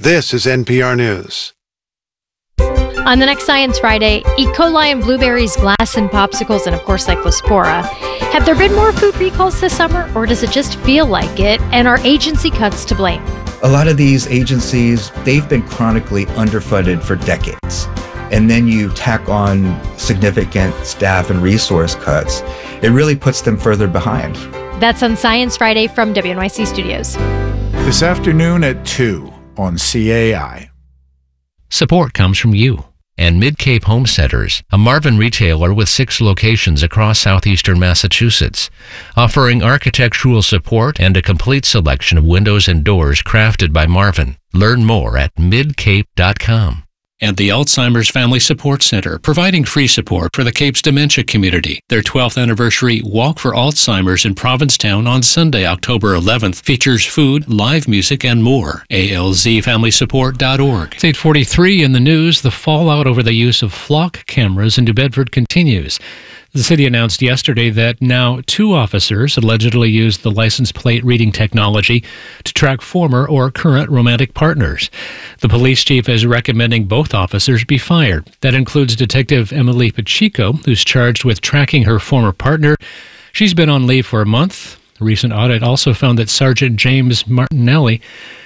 This is NPR News. On the next Science Friday, E. coli in blueberries, glass and popsicles, and of course Cyclospora. Have there been more food recalls this summer, or does it just feel like it? And are agency cuts to blame? A lot of these agencies, they've been chronically underfunded for decades. And then you tack on significant staff and resource cuts. It really puts them further behind. That's on Science Friday from WNYC Studios. This afternoon at 2 on CAI. Support comes from you and Mid-Cape Home Centers, a Marvin retailer with 6 locations across southeastern Massachusetts, offering architectural support and a complete selection of windows and doors crafted by Marvin. Learn more at midcape.com. And the Alzheimer's Family Support Center, providing free support for the Cape's dementia community. Their 12th anniversary Walk for Alzheimer's in Provincetown on Sunday, October 11th, features food, live music, and more. alzfamilysupport.org. It's 8:43 in the news. The fallout over the use of flock cameras in New Bedford continues. The city announced yesterday that now 2 officers allegedly used the license plate reading technology to track former or current romantic partners. The police chief is recommending both officers be fired. That includes Detective Emily Pacheco, who's charged with tracking her former partner. She's been on leave for a month. A recent audit also found that Sergeant James Marinelli,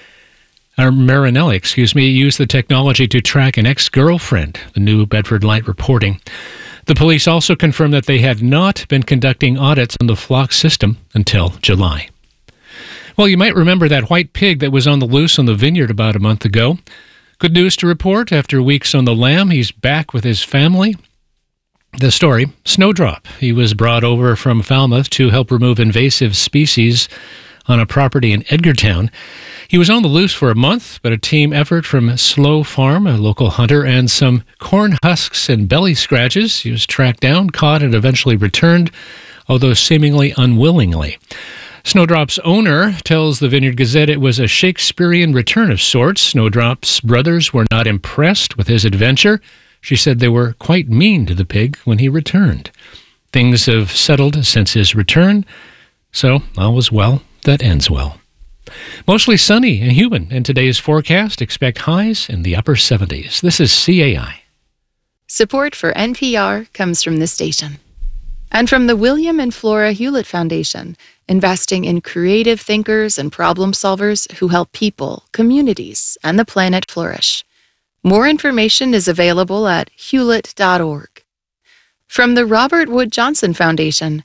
used the technology to track an ex-girlfriend, the New Bedford Light reporting. The police also confirmed that they had not been conducting audits on the flock system until July. Well, you might remember that white pig that was on the loose on the vineyard about a month ago. Good news to report. After weeks on the lam, he's back with his family. The story, Snowdrop. He was brought over from Falmouth to help remove invasive species on a property in Edgartown. He was on the loose for a month, but a team effort from Slow Farm, a local hunter, and some corn husks and belly scratches, he was tracked down, caught, and eventually returned, although seemingly unwillingly. Snowdrop's owner tells the Vineyard Gazette it was a Shakespearean return of sorts. Snowdrop's brothers were not impressed with his adventure. She said they were quite mean to the pig when he returned. Things have settled since his return, so all was well that ends well. Mostly sunny and humid in today's forecast. Expect highs in the upper 70s. This is CAI. Support for NPR comes from this station. And from the William and Flora Hewlett Foundation, investing in creative thinkers and problem solvers who help people, communities, and the planet flourish. More information is available at hewlett.org. From the Robert Wood Johnson Foundation,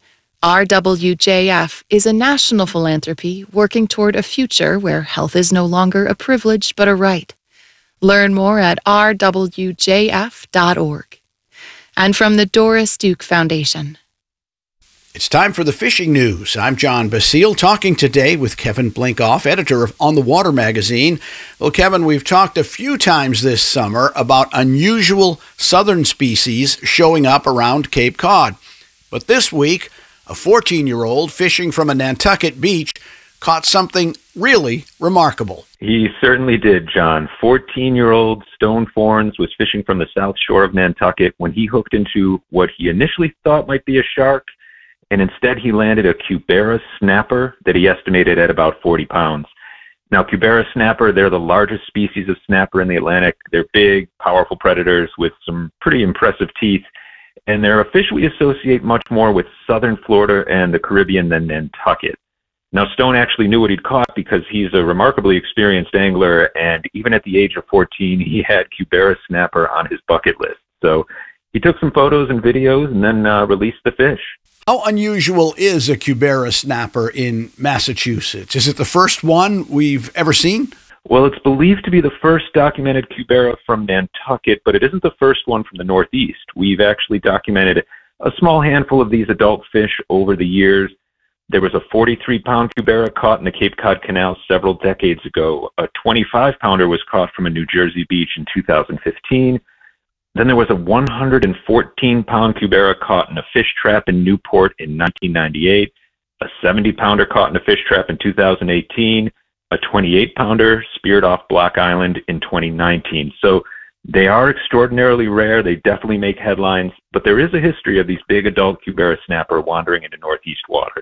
RWJF is a national philanthropy working toward a future where health is no longer a privilege but a right. Learn more at rwjf.org. And from the Doris Duke Foundation. It's time for the fishing news. I'm John Basile, talking today with Kevin Blinkoff, editor of On the Water magazine. Well, Kevin, we've talked a few times this summer about unusual southern species showing up around Cape Cod. But this week, a 14-year-old fishing from a Nantucket beach caught something really remarkable. He certainly did, John. 14-year-old Stone Forns was fishing from the south shore of Nantucket when he hooked into what he initially thought might be a shark, and instead he landed a Cubera snapper that he estimated at about 40 pounds. Now, Cubera snapper, they're the largest species of snapper in the Atlantic. They're big, powerful predators with some pretty impressive teeth, and they're a fish we associate much more with southern Florida and the Caribbean than Nantucket. Now, Stone actually knew what he'd caught because he's a remarkably experienced angler, and even at the age of 14, he had Cubera snapper on his bucket list. So he took some photos and videos and then released the fish. How unusual is a Cubera snapper in Massachusetts? Is it the first one we've ever seen? Well, it's believed to be the first documented Cubera from Nantucket, but it isn't the first one from the Northeast. We've actually documented a small handful of these adult fish over the years. There was a 43-pound Cubera caught in the Cape Cod Canal several decades ago. A 25-pounder was caught from a New Jersey beach in 2015. Then there was a 114-pound Cubera caught in a fish trap in Newport in 1998, a 70-pounder caught in a fish trap in 2018, a 28-pounder speared off Block Island in 2019. So they are extraordinarily rare. They definitely make headlines, but there is a history of these big adult Cubera snapper wandering into Northeast waters.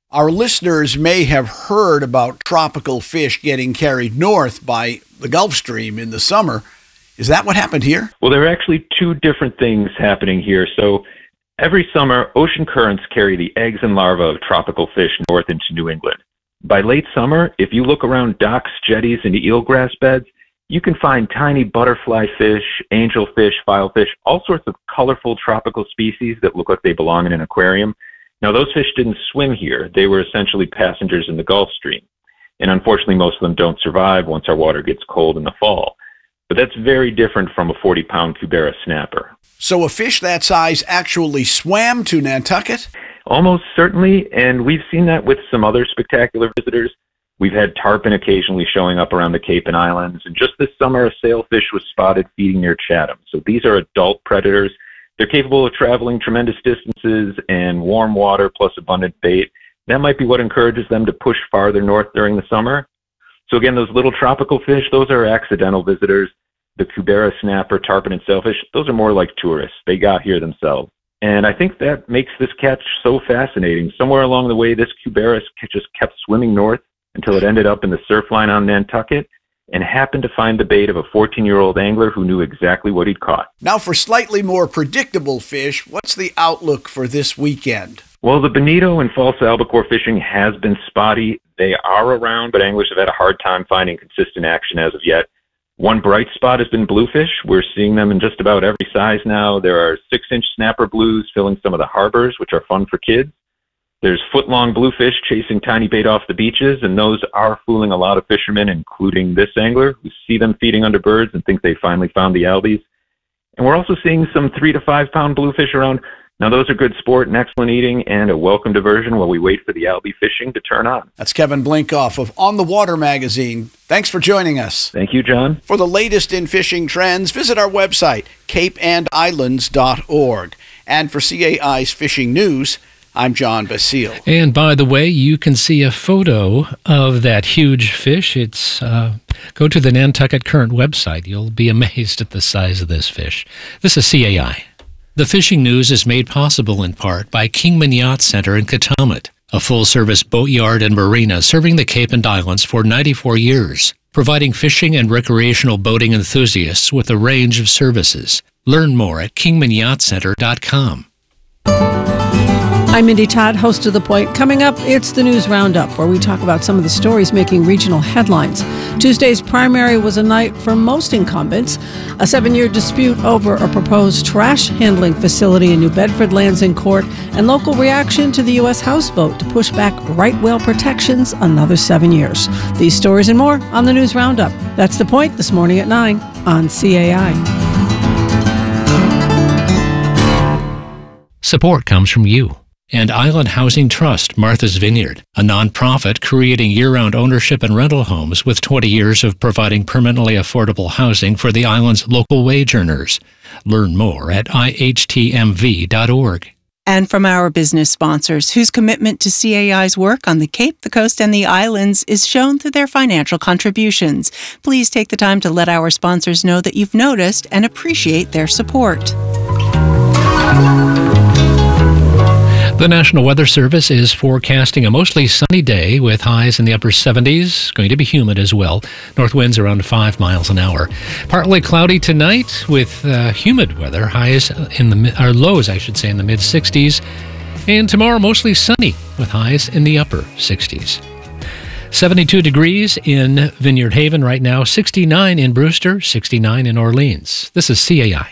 Our listeners may have heard about tropical fish getting carried north by the Gulf Stream in the summer. Is that what happened here? Well, there are actually two different things happening here. So every summer, ocean currents carry the eggs and larvae of tropical fish north into New England. By late summer, if you look around docks, jetties, and eelgrass beds, you can find tiny butterfly fish, angelfish, filefish, all sorts of colorful tropical species that look like they belong in an aquarium. Now, those fish didn't swim here. They were essentially passengers in the Gulf Stream. And unfortunately, most of them don't survive once our water gets cold in the fall. But that's very different from a 40-pound Cubera snapper. So a fish that size actually swam to Nantucket? Almost certainly, and we've seen that with some other spectacular visitors. We've had tarpon occasionally showing up around the Cape and Islands, and just this summer a sailfish was spotted feeding near Chatham. So these are adult predators. They're capable of traveling tremendous distances, and warm water plus abundant bait, that might be what encourages them to push farther north during the summer. So again, those little tropical fish, those are accidental visitors. The Cubera snapper, tarpon, and sailfish, those are more like tourists. They got here themselves. And I think that makes this catch so fascinating. Somewhere along the way, this Cubera just kept swimming north until it ended up in the surf line on Nantucket and happened to find the bait of a 14-year-old angler who knew exactly what he'd caught. Now, for slightly more predictable fish, what's the outlook for this weekend? Well, the bonito and false albacore fishing has been spotty. They are around, but anglers have had a hard time finding consistent action as of yet. One bright spot has been bluefish. We're seeing them in just about every size now. There are 6-inch snapper blues filling some of the harbors, which are fun for kids. There's foot-long bluefish chasing tiny bait off the beaches, and those are fooling a lot of fishermen, including this angler, who see them feeding under birds and think they finally found the albies. And we're also seeing some 3 to 5 pound bluefish around. Now, those are good sport and excellent eating and a welcome diversion while we wait for the albie fishing to turn on. That's Kevin Blinkoff of On the Water magazine. Thanks for joining us. Thank you, John. For the latest in fishing trends, visit our website, capeandislands.org. And for CAI's Fishing News, I'm John Basile. And by the way, you can see a photo of that huge fish. It's go to the Nantucket Current website. You'll be amazed at the size of this fish. This is CAI. The Fishing News is made possible in part by Kingman Yacht Center in Katomet, a full-service boatyard and marina serving the Cape and Islands for 94 years, providing fishing and recreational boating enthusiasts with a range of services. Learn more at kingmanyachtcenter.com. I'm Mindy Todd, host of The Point. Coming up, it's the News Roundup, where we talk about some of the stories making regional headlines. Tuesday's primary was a night for most incumbents. A 7-year dispute over a proposed trash handling facility in New Bedford lands in court, and local reaction to the U.S. House vote to push back right whale protections another 7 years. These stories and more on the News Roundup. That's The Point this morning at 9 on CAI. Support comes from you and Island Housing Trust, Martha's Vineyard, a nonprofit creating year-round ownership and rental homes with 20 years of providing permanently affordable housing for the island's local wage earners. Learn more at ihtmv.org. And from our business sponsors, whose commitment to CAI's work on the Cape, the Coast, and the Islands is shown through their financial contributions. Please take the time to let our sponsors know that you've noticed and appreciate their support. The National Weather Service is forecasting a mostly sunny day with highs in the upper 70s. Going to be humid as well. North winds around 5 miles an hour. Partly cloudy tonight with humid weather. Highs in the lows, I should say, in the mid 60s. And tomorrow mostly sunny with highs in the upper 60s. 72 degrees in Vineyard Haven right now. 69 in Brewster. 69 in Orleans. This is CAI.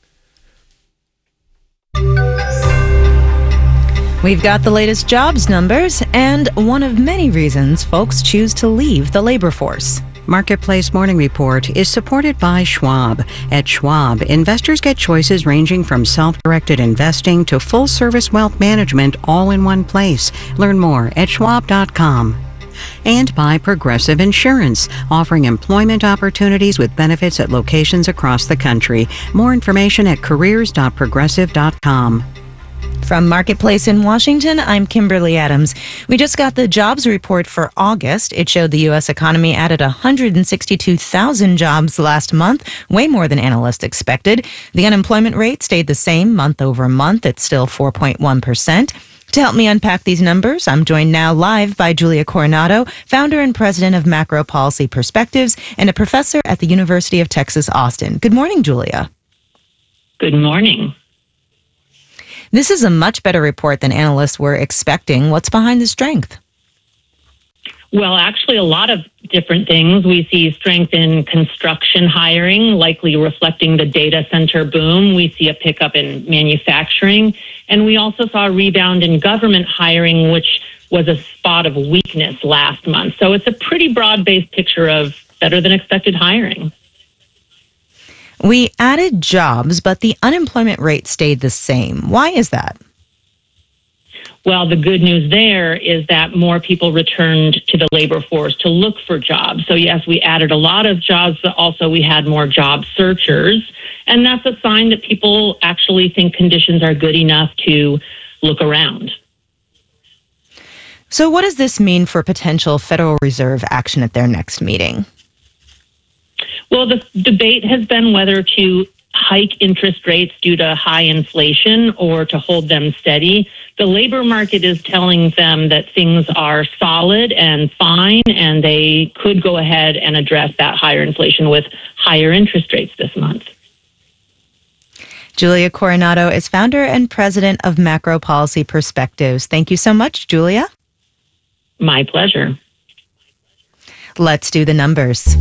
We've got the latest jobs numbers and one of many reasons folks choose to leave the labor force. Marketplace Morning Report is supported by Schwab. At Schwab, investors get choices ranging from self-directed investing to full-service wealth management all in one place. Learn more at schwab.com. And by Progressive Insurance, offering employment opportunities with benefits at locations across the country. More information at careers.progressive.com. From Marketplace in Washington, I'm Kimberly Adams. We just got the jobs report for August. It showed the U.S. economy added 162,000 jobs last month, way more than analysts expected. The unemployment rate stayed the same month over month. It's still 4.1%. To help me unpack these numbers, I'm joined now live by Julia Coronado, founder and president of Macro Policy Perspectives and a professor at the University of Texas, Austin. Good morning, Julia. Good morning. This is a much better report than analysts were expecting. What's behind the strength? Well, actually, a lot of different things. We see strength in construction hiring, likely reflecting the data center boom. We see a pickup in manufacturing. And we also saw a rebound in government hiring, which was a spot of weakness last month. So it's a pretty broad-based picture of better than expected hiring. We added jobs, but the unemployment rate stayed the same. Why is that? Well, the good news there is that more people returned to the labor force to look for jobs. So yes, we added a lot of jobs, but also we had more job searchers. And that's a sign that people actually think conditions are good enough to look around. So what does this mean for potential Federal Reserve action at their next meeting? Well, the debate has been whether to hike interest rates due to high inflation or to hold them steady. The labor market is telling them that things are solid and fine, and they could go ahead and address that higher inflation with higher interest rates this month. Julia Coronado is founder and president of Macro Policy Perspectives. Thank you so much, Julia. My pleasure. Let's do the numbers.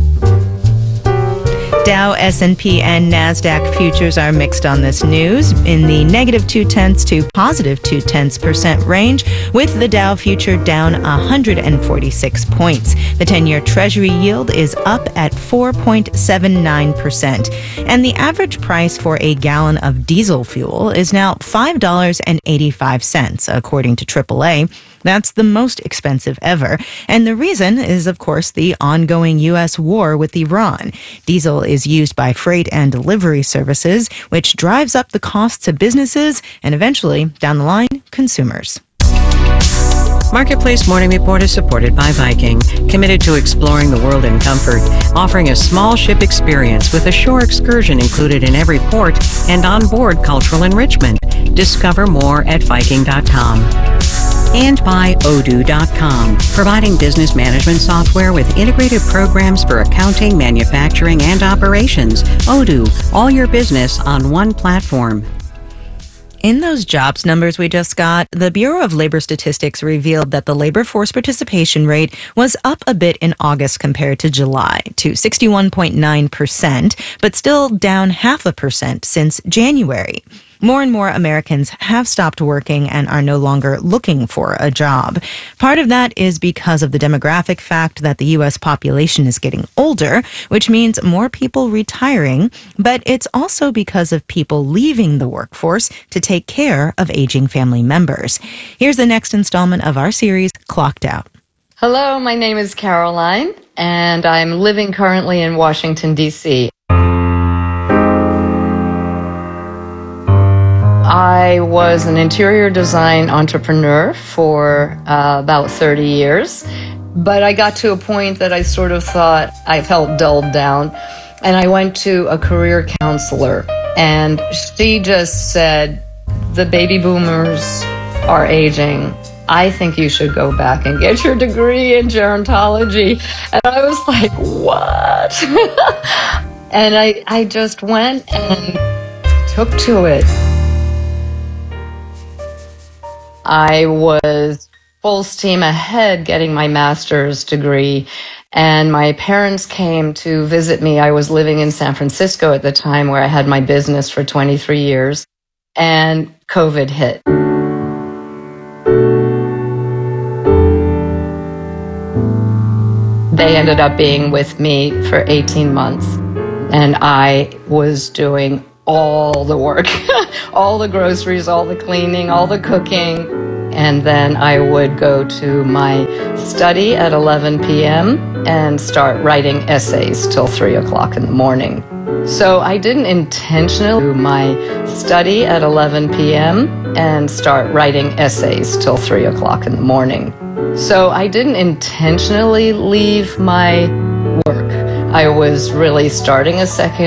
Dow, S&P, and NASDAQ futures are mixed on this news in the negative 0.2 to positive 0.2% range, with the Dow future down 146 points. The 10-year Treasury yield is up at 4.79%, and the average price for a gallon of diesel fuel is now $5.85, according to AAA. That's the most expensive ever. And the reason is, of course, the ongoing U.S. war with Iran. Diesel is used by freight and delivery services, which drives up the costs to businesses and eventually, down the line, consumers. Marketplace Morning Report is supported by Viking, committed to exploring the world in comfort, offering a small ship experience with a shore excursion included in every port and onboard cultural enrichment. Discover more at Viking.com. And by Odoo.com, providing business management software with integrated programs for accounting, manufacturing, and operations. Odoo, all your business on one platform. In those jobs numbers we just got, the Bureau of Labor Statistics revealed that the labor force participation rate was up a bit in August compared to July, to 61.9%, but still down 0.5% since January. More and more Americans have stopped working and are no longer looking for a job. Part of that is because of the demographic fact that the U.S. population is getting older, which means more people retiring, but it's also because of people leaving the workforce to take care of aging family members. Here's the next installment of our series, Clocked Out. Hello, my name is Caroline, and I'm living currently in Washington, D.C. I was an interior design entrepreneur for about 30 years, but I got to a point that I sort of thought I felt dulled down, and I went to a career counselor, and she just said, the baby boomers are aging. I think you should go back and get your degree in gerontology. And I was like, what? And I just went and took to it. I was full steam ahead getting my master's degree, and my parents came to visit me. I was living in San Francisco at the time, where I had my business for 23 years, and COVID hit. They ended up being with me for 18 months, and I was doing all the work, all the groceries, all the cleaning, all the cooking. And then I would go to my study at 11 p.m. and start writing essays till 3 o'clock in the morning. So I didn't intentionally do my study at 11 p.m. and start writing essays till 3 o'clock in the morning. So I didn't intentionally leave my work. I was really starting a second